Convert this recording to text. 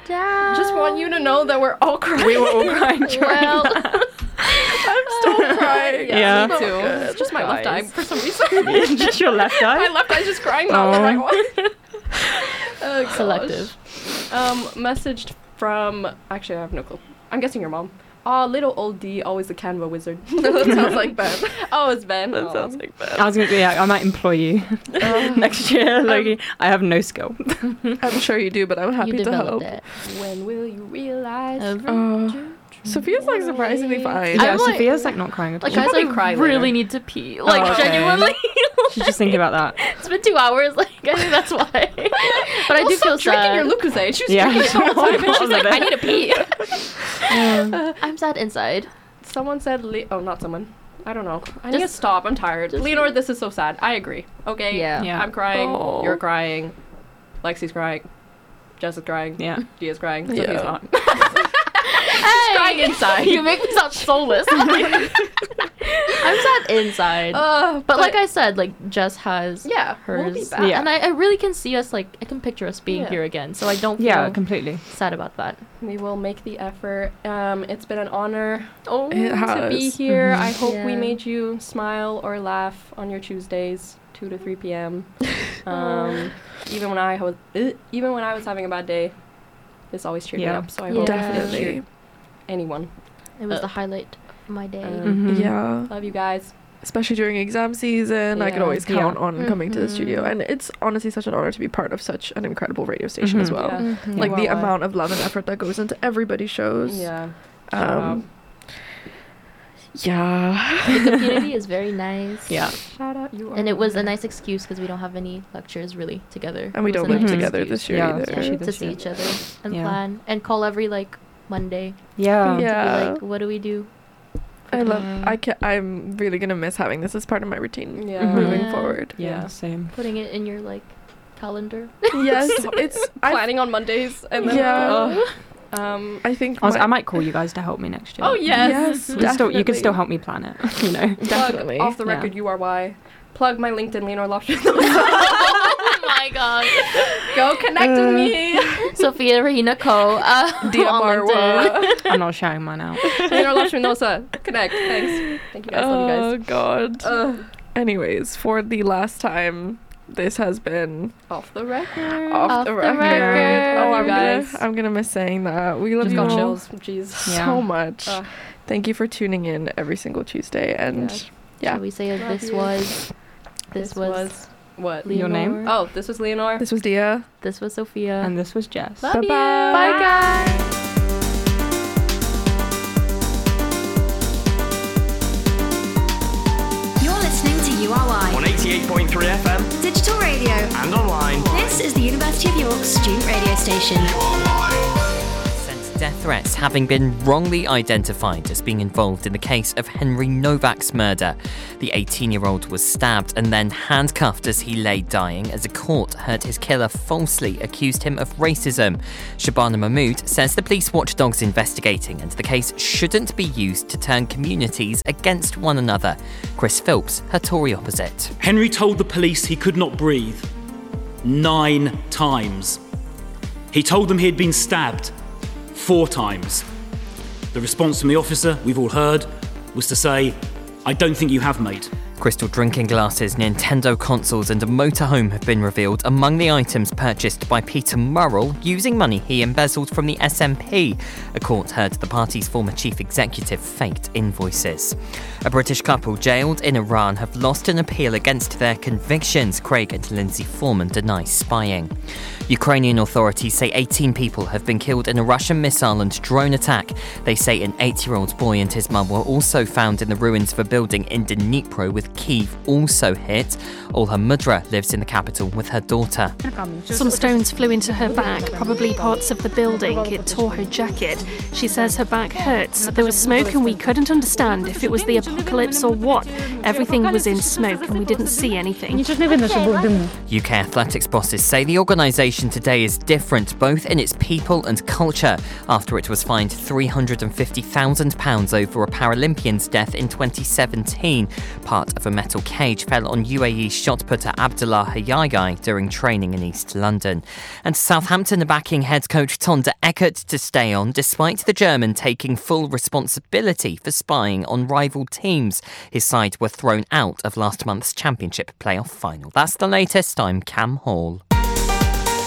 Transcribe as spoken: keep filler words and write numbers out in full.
down. Just want you to know that we're all crying. We were all crying during Well, that. I'm still crying. Yeah. Yeah, me Oh, too. good. It's just my left eye Guys. for some reason. Just your left eye? My left eye's just crying, not the Oh. right one. Oh, gosh. Selective. Um, messaged from, actually I have no clue. I'm guessing your mom. Oh, little old D, always the Canva wizard. That sounds like Ben. Oh, it's Ben. That Oh. sounds like bad. I was gonna go, yeah, I might employ you next year. Like, I have no skill. I'm sure you do, but I'm happy You to help. developed it. When will you realize? Oh, Sophia's like surprisingly fine. Yeah, I'm like- Sophia's like not crying at all. Like, guys, probably I cry really later. need to pee. Like, Oh, okay. genuinely. She's just thinking about that. It's been two hours. Like, I think that's why. But I do feel Stop drinking sad. your Lucozade. She was Yeah. drinking it all the time, and she's like, I need to pee. Yeah. I'm sad inside. Someone said, Le- oh, not someone. I don't know. I need to Just- stop. I'm tired. just- Leonor, this is so sad. I agree. Okay. Yeah. Yeah. I'm crying. Oh. You're crying. Lexi's crying. Jess is crying. Yeah. Gia's crying. Yeah. Sophia's not. Hey, crying inside. You make me sound soulless. I'm sad inside. Uh, but, like I said, like Jess has yeah, hers. we'll be back. Yeah. And I, I really can see us, like, I can picture us being Yeah. here again. So I don't feel Yeah, completely. sad about that. We will make the effort. Um, it's been an honor Oh, It to has. be here. I hope we Yeah. made you smile or laugh on your Tuesdays, two to three p.m. Um, even when I was, uh, even when I was having a bad day, this always cheered me Yeah. up. So I Yeah. hope Definitely. it cheered anyone. it was Uh, the highlight of my day. Um, Mhm. Yeah. Love you guys. Especially during exam season, I could Yeah. always count Yeah. on coming to the studio. Mhm. And it's honestly such an honor to be part of such an incredible radio station as Mhm. well. Yeah. Mhm. Like the Wow. amount of love and effort that goes into everybody's shows. Yeah. Shout Um, yeah. The community is very nice. Yeah. Shout out you. And it was a nice excuse because we don't have any lectures really together. And we It was don't a live nice together excuse. this year Yeah, either. especially Yeah, this to see year. each other and Yeah. plan and call every like Monday. Yeah. To Yeah. be like, what do we do? I love. Yeah. I can. I'm really gonna miss having this as part of my routine Yeah. Mhm. moving Yeah. forward. Yeah, Yeah. same. Putting it in your like calendar. Yes, it's. I, Planning on Mondays and then. Yeah. Um. I think. I, was, my- I might call you guys to help me next year. Oh yes. Yes, You can still, you can definitely. still help me plan it, you know. Plug Definitely. off the Yeah. record. You are why. Plug my LinkedIn, Leonor Loftus. Oh my god. Go connect Uh, with me. Sophia Rahina Co. Uh, Dia on LinkedIn. Marwa. I'm not sharing mine out. Leonor Loftus. Connect. Thanks. Thank you guys. Love Oh you guys. God. Uh, Anyways, for the last time, this has been off the record. off, Off the the record. record. Oh, Love I'm you guys. gonna, I'm gonna miss saying that. We love Just you got all chills. Jeez. Yeah. so much. Uh, Thank you for tuning in every single Tuesday, and Yes. yeah, Shall we say Love this you. was this, was, what? Your name? Leonor. Oh, this was Leonor. this was Dia. This was Sophia. And this was Jess. Love you. Bye-bye. Bye guys. You're listening to U R Y, on eighty-eight point three F M digital radio. and online. This is the University of York's student radio station. Sent death threats having been wrongly identified as being involved in the case of Henry Novak's murder. The eighteen-year-old was stabbed and then handcuffed as he lay dying as a court heard his killer falsely accused him of racism. Shabana Mahmood says the police watchdog's investigating and the case shouldn't be used to turn communities against one another. Chris Philps, her Tory opposite. Henry told the police he could not breathe nine times. He told them he had been stabbed four times. The response from the officer, we've all heard, was to say, I don't think you have, mate. Crystal drinking glasses, Nintendo consoles and a motorhome have been revealed among the items purchased by Peter Murrell using money he embezzled from the S N P. A court heard the party's former chief executive faked invoices. A British couple jailed in Iran have lost an appeal against their convictions. Craig and Lindsay Foreman deny spying. Ukrainian authorities say eighteen people have been killed in a Russian missile and drone attack. They say an eight-year-old boy and his mum were also found in the ruins of a building in Dnipro, with Kyiv also hit. Olha Mudra lives in the capital with her daughter. Some stones flew into her back, probably parts of the building. It tore her jacket. She says her back hurts. There was smoke and we couldn't understand if it was the apocalypse or what. Everything was in smoke and we didn't see anything. U K athletics bosses say the organisation today is different, both in its people and culture, after it was fined three hundred fifty thousand pounds over a Paralympian's death in twenty seventeen, part of of a metal cage fell on U A E shot putter Abdullah Hayai during training in East London. And Southampton are backing head coach Tonda Eckert to stay on, despite the German taking full responsibility for spying on rival teams. His side were thrown out of last month's Championship playoff final. That's the latest. I'm Cam Hall.